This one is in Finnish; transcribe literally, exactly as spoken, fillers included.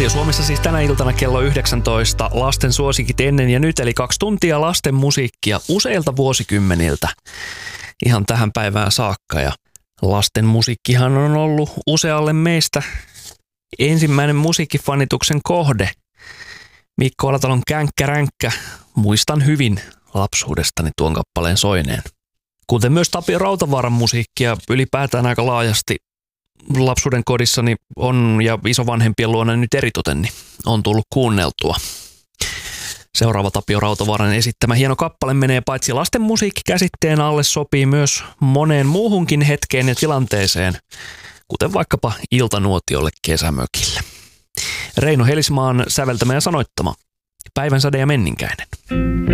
Radio Suomessa siis tänä iltana kello yhdeksäntoista lasten suosikit ennen ja nyt, eli kaksi tuntia lasten musiikkia useilta vuosikymmeniltä ihan tähän päivään saakka. Ja lasten musiikkihan on ollut usealle meistä ensimmäinen musiikkifanituksen kohde. Mikko Alatalon Känkkä ränkkä, muistan hyvin lapsuudestani tuon kappaleen soineen. Kuten myös Tapio Rautavaaran musiikkia ylipäätään aika laajasti lapsuuden kodissani on ja isovanhempien luona nyt eritoten niin on tullut kuunneltua. Seuraava Tapio Rautavaaran esittämä hieno kappale menee paitsi lasten musiikkikäsitteen alle, sopii myös moneen muuhunkin hetkeen ja tilanteeseen, kuten vaikkapa iltanuotiolle kesämökille. Reino Helismaan säveltämä ja sanoittama Päivänsäde ja Menninkäinen.